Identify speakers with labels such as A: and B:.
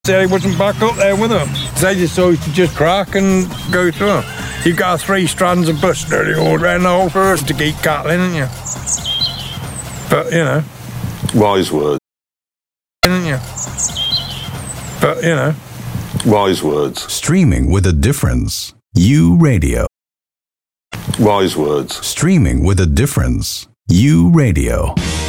A: Said he wasn't back up there with them. They just used to just crack and go through them. You've got 3 strands of bush nearly all around the whole forest to keep cattle in, haven't you? But, you know.
B: Wise words.
A: Haven't you? But, you know.
B: Wise words.
C: Streaming with a difference. U Radio.
B: Wise words.
C: Streaming with a difference. U Radio.